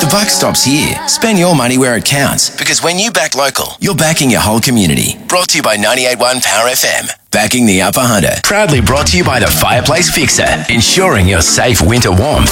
buck stops here. Spend your money where it counts, because when you back local, you're backing your whole community. Brought to you by 98.1 Power FM. Backing the Upper Hunter. Proudly brought to you by the Fireplace Fixer, ensuring your safe winter warmth.